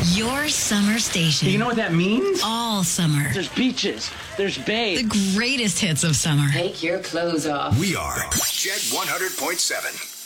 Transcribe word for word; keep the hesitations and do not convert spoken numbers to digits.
Your summer station. You know what that means? All summer. There's beaches. There's bays. The greatest hits of summer. Take your clothes off. We are Jet one hundred point seven.